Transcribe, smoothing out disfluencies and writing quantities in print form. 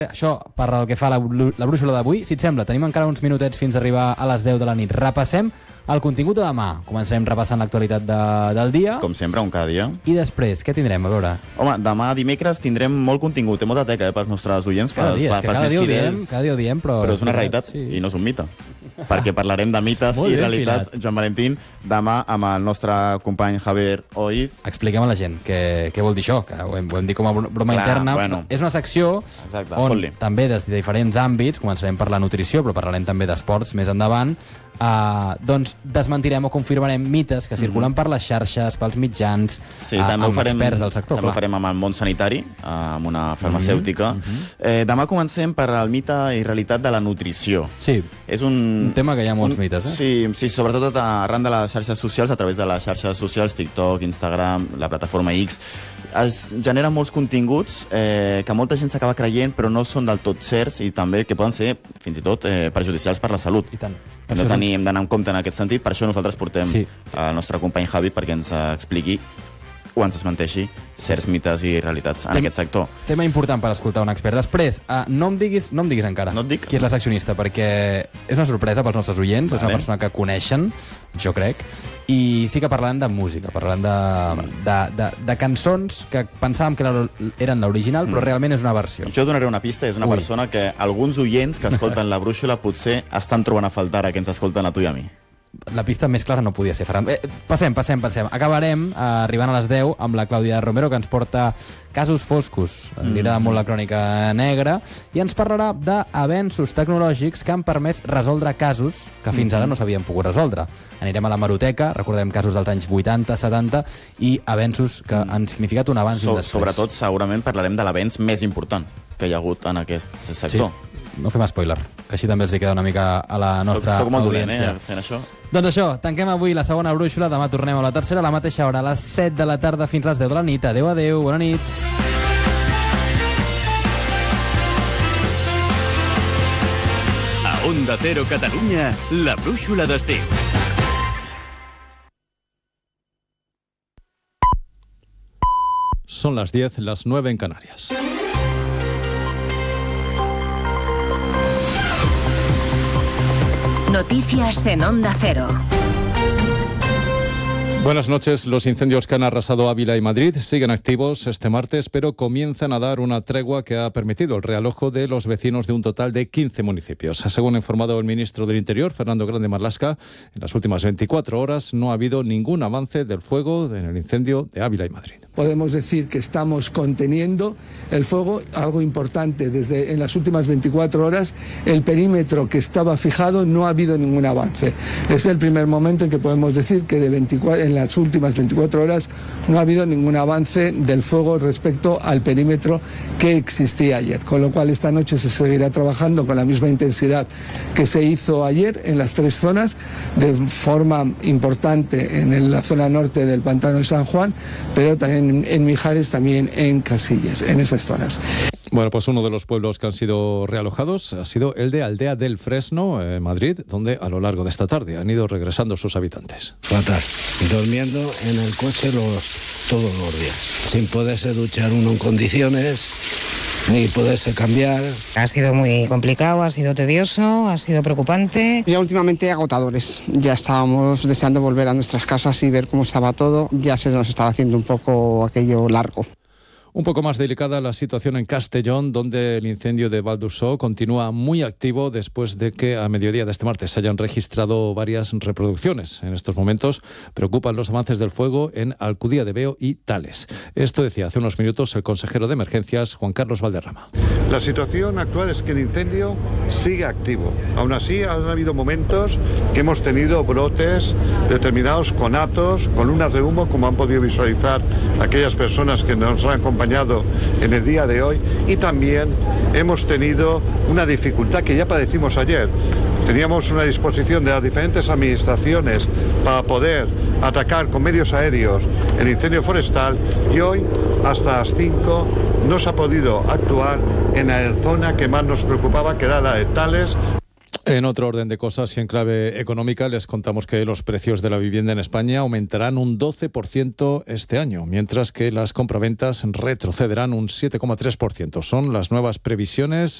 Això per al que fa la brúixola d'avui. Si et sembla, tenim encara uns minutets fins a arribar a les 10 de la nit. Repassem el contingut de demà. Començarem repassant l'actualitat del dia. Com sempre, un cada dia. I després, què tindrem? A veure... Home, demà dimecres tindrem molt contingut. Té molta teca pels nostres oients. Cada dia ho diem, però és una realitat i no és un mite. Perquè parlarem de mites i realitats, Joan Valentín, demà amb el nostre company Javier Oiz. Expliquem a la gent què vol dir això, que ho hem dit com a broma interna. Bueno. És una secció on també des de diferents àmbits, començarem per la nutrició, però parlarem també d'esports més endavant, doncs desmentirem o confirmarem mites que circulen per les xarxes, pels mitjans, amb experts del sector. També ho farem amb el món sanitari, amb una farmacèutica. Demà comencem per el mite i realitat de la nutrició. Sí, és un tema que hi ha molts mites, Sí, sobretot arran de les xarxes socials, a través de les xarxes socials, TikTok, Instagram, la plataforma X, es generen molts continguts que molta gent s'acaba creient, però no són del tot certs i també que poden ser, fins i tot, perjudicials per la salut. I tant. Hem d'anar en compte en aquest sentit, per això nosaltres portem el nostre company Javi perquè ens expliqui o ens desmenteixi certs mites i realitats en aquest sector. Tema important per escoltar un expert. Després, no em diguis encara qui és la seccionista, perquè és una sorpresa pels nostres oients, és una persona que coneixen, jo crec, i sí que parlant de música, parlant de cançons que pensàvem que eren l'original, però realment és una versió. Jo donaré una pista, és una persona que alguns oients que escolten la brúixola potser estan trobant a faltar a que ens escolten a tu i a mi. La pista més clara no podia ser, Ferran. Passem. Acabarem, arribant a les 10, amb la Clàudia Romero, que ens porta Casos foscos. Li agrada molt la crònica negra, i ens parlarà d'avenços tecnològics que han permès resoldre casos que fins ara no s'havien pogut resoldre. Anirem a la hemeroteca, recordem casos dels anys 80, 70, i avenços que han significat un abans i un després. Sobretot, segurament, parlarem de l'avenç més important que hi ha hagut en aquest sector. Sí. No fem spoiler, que així també els queda una mica a la nostra audiència. Soc molt dolent, fent això. Doncs això, tanquem avui la segona brúixola, demà tornem a la tercera, a la mateixa hora, a les 7 de la tarda fins a les 10 de la nit. Adéu, bona nit. A Onda Cero Catalunya, la brúixola d'estiu. Son las 10, las 9 en Canarias. Noticias en Onda Cero. Buenas noches. Los incendios que han arrasado Ávila y Madrid siguen activos este martes, pero comienzan a dar una tregua que ha permitido el realojo de los vecinos de un total de 15 municipios. Según ha informado el ministro del Interior, Fernando Grande Marlaska, en las últimas 24 horas no ha habido ningún avance del fuego en el incendio de Ávila y Madrid. Podemos decir que estamos conteniendo el fuego, algo importante, en las últimas 24 horas el perímetro que estaba fijado no ha habido ningún avance. Es el primer momento en que podemos decir que en las últimas 24 horas no ha habido ningún avance del fuego respecto al perímetro que existía ayer, con lo cual esta noche se seguirá trabajando con la misma intensidad que se hizo ayer en las tres zonas, de forma importante en la zona norte del Pantano de San Juan, pero también en Mijares, también en Casillas, en esas zonas. Bueno, pues uno de los pueblos que han sido realojados ha sido el de Aldea del Fresno, en Madrid, donde a lo largo de esta tarde han ido regresando sus habitantes. Fatal, durmiendo en el coche todos los días, sin poderse duchar uno en condiciones, ni poderse cambiar. Ha sido muy complicado, ha sido tedioso, ha sido preocupante. Ya últimamente agotadores, ya estábamos deseando volver a nuestras casas y ver cómo estaba todo, ya se nos estaba haciendo un poco aquello largo. Un poco más delicada la situación en Castellón, donde el incendio de Val d'Ursó continúa muy activo después de que a mediodía de este martes se hayan registrado varias reproducciones. En estos momentos preocupan los avances del fuego en Alcudía de Veo y Tales. Esto decía hace unos minutos el consejero de Emergencias, Juan Carlos Valderrama. La situación actual es que el incendio sigue activo. Aún así, han habido momentos que hemos tenido brotes determinados conatos, columnas de humo, como han podido visualizar aquellas personas que nos han acompañado en el día de hoy, y también hemos tenido una dificultad que ya padecimos ayer. Teníamos una disposición de las diferentes administraciones para poder atacar con medios aéreos el incendio forestal, y hoy hasta las 5 no se ha podido actuar en la zona que más nos preocupaba, que era la de Tales. En otro orden de cosas y en clave económica, les contamos que los precios de la vivienda en España aumentarán un 12% este año, mientras que las compraventas retrocederán un 7,3%. Son las nuevas previsiones